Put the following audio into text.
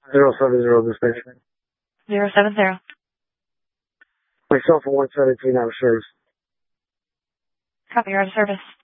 070 this station. 070. Myself and 173 out of service. Copy, you're out of service.